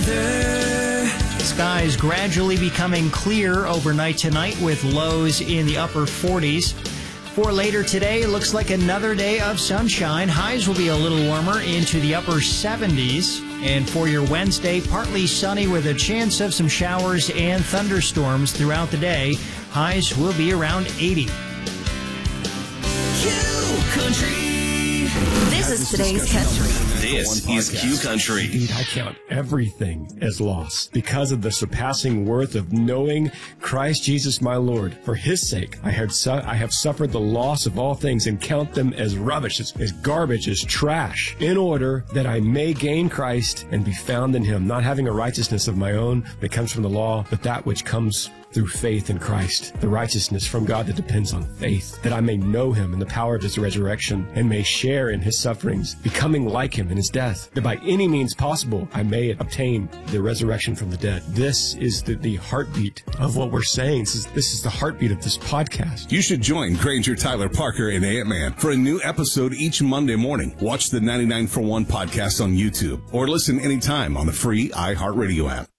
weather. Skies gradually becoming clear overnight tonight with lows in the upper 40s. For later today, it looks like another day of sunshine. Highs will be a little warmer into the upper 70s. And for your Wednesday, partly sunny with a chance of some showers and thunderstorms throughout the day. Highs will be around 80. This is today's country. This is Q Country. Indeed, I count everything as loss because of the surpassing worth of knowing Christ Jesus my Lord. For his sake, I have suffered the loss of all things and count them as rubbish, as garbage, as trash, in order that I may gain Christ and be found in him, not having a righteousness of my own that comes from the law, but that which comes through faith in Christ, the righteousness from God that depends on faith, that I may know him in the power of his resurrection and may share in his sufferings, becoming like him in his death, that by any means possible I may obtain the resurrection from the dead. This is the heartbeat of what we're saying. This is the heartbeat of this podcast. You should join Granger, Tyler, Parker, and Ant-Man for a new episode each Monday morning. Watch the 99 for 1 podcast on YouTube or listen anytime on the free iHeartRadio app.